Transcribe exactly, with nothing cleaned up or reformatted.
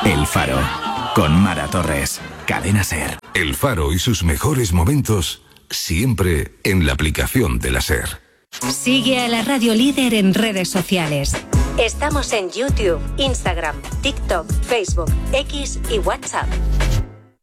El Faro, con Mara Torres, Cadena SER. El Faro y sus mejores momentos, siempre en la aplicación de la SER. Sigue a la radio líder en redes sociales. Estamos en YouTube, Instagram, TikTok, Facebook, X y WhatsApp.